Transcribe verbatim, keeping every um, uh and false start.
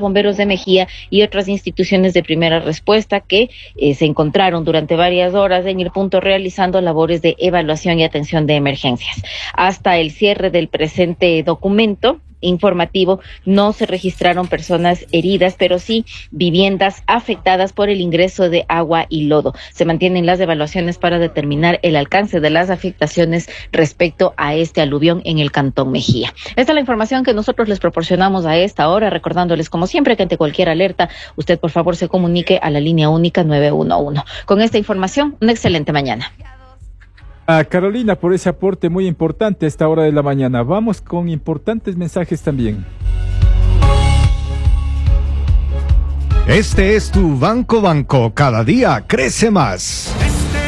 bomberos de Mejía y otras instituciones de primera respuesta que eh, se encontraron durante varias horas en el punto realizando labores de evaluación y atención de emergencias. Hasta el cierre del presente documento informativo no se registraron personas heridas, pero sí viviendas afectadas por el ingreso de agua y lodo. Se mantienen las evaluaciones para determinar el alcance de las afectaciones respecto a este aluvión en el Cantón Mejía. Esta es la información que nosotros les proporcionamos a esta hora, recordándoles como siempre que ante cualquier alerta usted por favor se comunique a la línea única nueve uno uno. Con esta información, una excelente mañana. A Carolina por ese aporte muy importante a esta hora de la mañana. Vamos con importantes mensajes también. Este es tu Banco Banco, cada día crece más.